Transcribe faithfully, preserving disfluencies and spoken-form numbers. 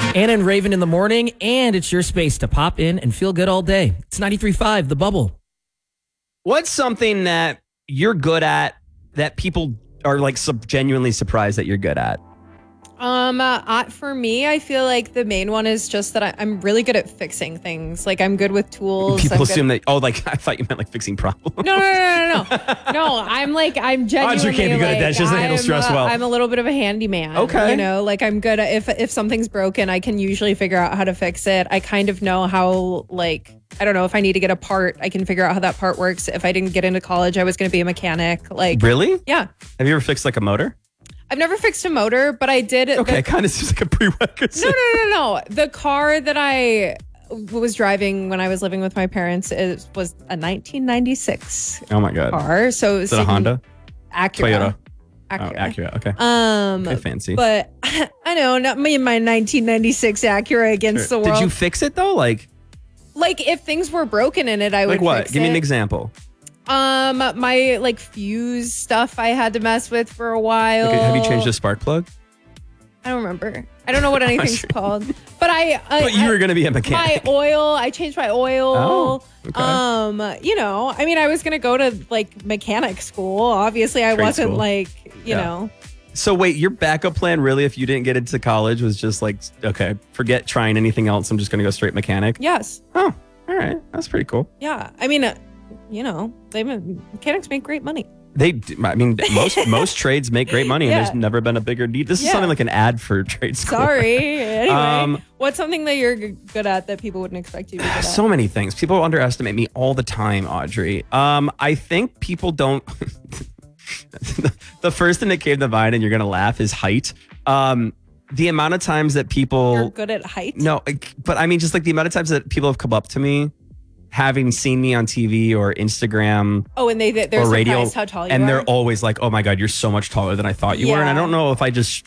Anna and Raven in the morning, and it's your space to pop in and feel good all day. It's ninety-three point five, The Bubble. What's something that you're good at that people are like sub- genuinely surprised that you're good at? Um, uh, I, for me, I feel like the main one is just that I, I'm really good at fixing things. Like I'm good with tools. People I'm good- assume that, oh, like I thought you meant like fixing problems. No, no, no, no, no, no. No, I'm like I'm genuinely. Audrey can't be good at like, that. She doesn't handle I'm, stress uh, well. I'm a little bit of a handyman. Okay. You know, like I'm good at if if something's broken, I can usually figure out how to fix it. I kind of know how like. I don't know if I need to get a part, I can figure out how that part works. If I didn't get into college, I was going to be a mechanic. Like, Really? yeah. Have you ever fixed like a motor? I've never fixed a motor, but I did. Okay, the- it kind of seems like a prerequisite. No, no, no, no. The car that I was driving when I was living with my parents is, was a nineteen ninety-six Oh my God. car. So it was Is it a Honda? Acura. Toyota? Acura. Oh, Acura. Okay. Um, Okay, fancy. But I know, not me and my nineteen ninety-six Acura against the world. Did you fix it though? Like, like if things were broken in it, I would like what? fix Give me it. an example. Um, my like fuse stuff I had to mess with for a while. Okay, have you changed the spark plug? I don't remember. I don't know what anything's called. But I, I But you I- were going to be a mechanic. my oil. I changed my oil. Oh, okay. Um, you know, I mean, I was gonna go to like mechanic school. Obviously, I Trade wasn't school. like, you Yeah. know. So wait, your backup plan really, if you didn't get into college, was just like, okay, forget trying anything else. I'm just going to go straight mechanic. Yes. Oh, all right. That's pretty cool. Yeah. I mean, uh, you know, they mechanics make great money. They, do- I mean, most most trades make great money, and Yeah. there's never been a bigger need. This is Yeah. something like an ad for trade school. Sorry. Anyway, Um, what's something that you're g- good at that people wouldn't expect you to be good at? So many things. People underestimate me all the time, Audrey. Um, I think people don't. The first thing that came to mind, and you're gonna laugh, is height. Um, the amount of times that people You're good at height. no, but I mean, just like the amount of times that people have come up to me, having seen me on T V or Instagram Oh, and they they- they're or radio, surprised how tall you and are. they're always like, "Oh my God, you're so much taller than I thought you were." And I Yeah. don't know if I just